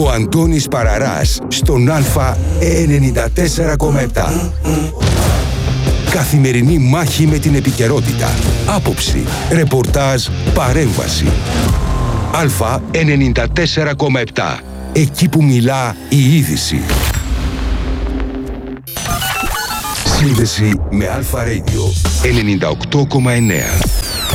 Ο Αντώνης Παραράς στον Α 94,7. Καθημερινή μάχη με την επικαιρότητα. Άποψη, ρεπορτάζ, παρέμβαση. Α 94,7. Εκεί που μιλά η είδηση. Σύνδεση με Αλφα Radio 98,9.